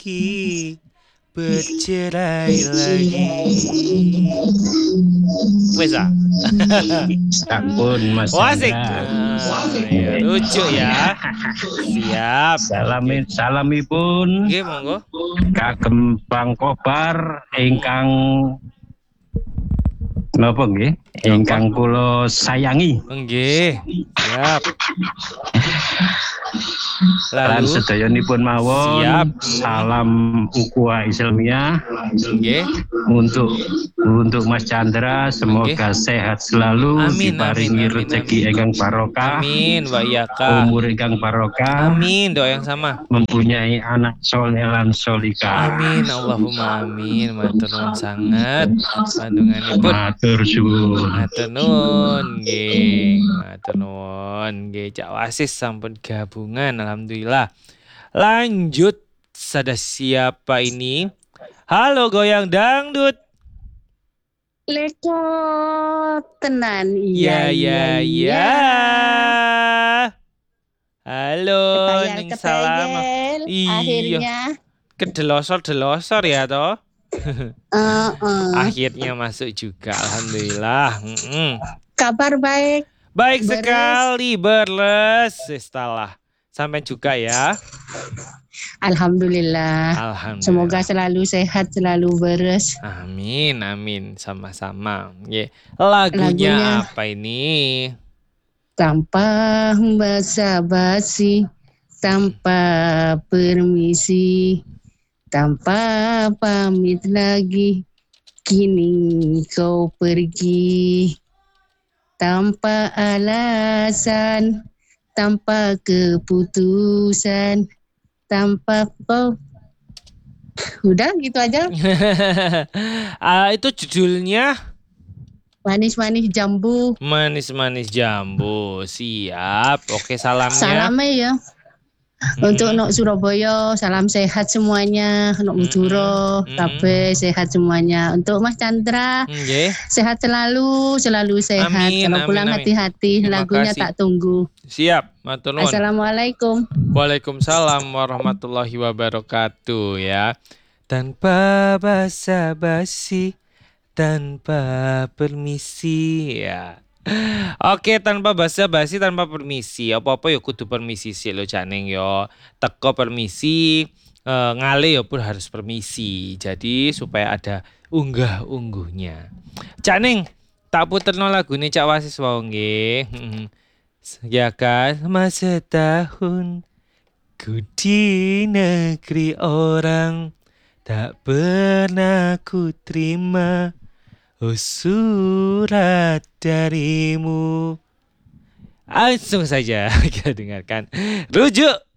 lagi bercerai lagi. Wes ah. Sampun Mas Wah, asik. Chandra. Ya, lucu ya. Siap. Oke. Salamipun Nggih, monggo. kagem Pangkobar ingkang napa nggih? Napa? Ingkang kula sayangi. Nggih. Siap. Lan Lalu sedayanipun siap. mawon salam ukhuwah Islamiyah Nggih. untuk Mas Chandra, Nggih. semoga sehat selalu, Amin, amin, diparingi amin, amin. rezeki ingkang barokah, Amin, Wa Iyaka. umur ingkang barokah, Amin, doa yang sama. mempunyai anak soleh lan solihah. Amin, Allahumma amin. Matur nuwun sanget pandonganipun. Matur suwun. Matur nuwun nggih. Matur nuwun nggih. Cak Wasis sampun gabungan alhamdulillah. Lanjut, sada siapa ini? Halo goyang dangdut. Leko tenan Ya ya ya. Halo, ning salam. Iya. Akhirnya Kedelosor-delosor ya toh. Akhirnya masuk juga, alhamdulillah. kabar baik. Baik Beres. sekali, berles. Setelah sampai juga ya. Alhamdulillah. Alhamdulillah. Semoga selalu sehat, selalu beres. Amin, amin, sama-sama. Lagunya apa ini? Tanpa basa-basi, tanpa permisi, tanpa pamit lagi, kini kau pergi. Tanpa alasan, tanpa keputusan, tanpa udah gitu aja. Itu judulnya Manis-manis jambu. Manis-manis jambu. Siap. Oke, salamnya. Salamnya ya. Untuk Nok Surabaya, salam sehat semuanya. Nok Madura, kabeh sehat semuanya. Untuk Mas Chandra, sehat selalu sehat. Amin, Kalau pulang amin. hati-hati, Terima lagunya kasih. tak tunggu. Siap, matur nuwun. Assalamualaikum. Waalaikumsalam warahmatullahi wabarakatuh ya. Tanpa basa-basi, tanpa permisi ya. Oke, tanpa basa-basi, tanpa permisi. Apa-apa ya kudu permisi sih lo Caning yo. Teko permisi, ngale ya pun harus permisi. Jadi supaya ada unggah-ungguhnya. Caning, tak puterno lagune Cak Wasis wae nggih. Ya kan, masa tahun ku di negeri orang, tak pernah ku terima surat darimu. Langsung saja kita dengarkan Rujuk